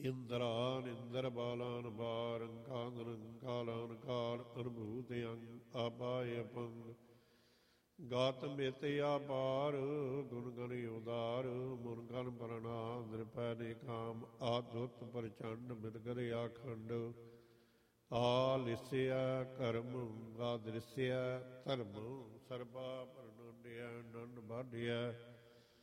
ਇੰਦਰਾਨ ਇੰਦਰ ਬਾਲਾਨ ਬਾਰ ਅੰਕਾਨ ਰੰਕਾਲਾਨ ਕਾਲ ਅਨਭੂਤ ਅੰਗ ਆਬਾਏ ਅਪੰਗ ਗਾਤ ਮੇਤੇ ਆਪਾਰ ਗੁਣ ਗਣ ਉਦਾਰ ਮੁਨ ਗਨ ਪ੍ਰਣਾਮ ਨਿਰਭੈ ਨੇ ਕਾਮ ਆਦੁੱਤ ਪ੍ਰਚੰਡ ਮਿਰਗਰ ਆਖੰਡ ਆਲਿਸਿਆ ਕਰਮ ਆਦ੍ਰਿਸਿਆ ਧਰਮ ਸਰਬਾ ਪ੍ਰਣੰਡਿਆ ਨੰਦ ਬਾਢਿਆ